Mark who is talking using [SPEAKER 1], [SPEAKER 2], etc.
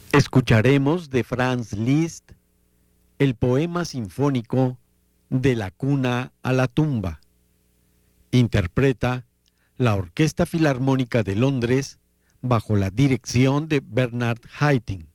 [SPEAKER 1] Escucharemos de Franz Liszt el poema sinfónico De la cuna a la tumba. Interpreta la Orquesta Filarmónica de Londres bajo la dirección de Bernard Haitink.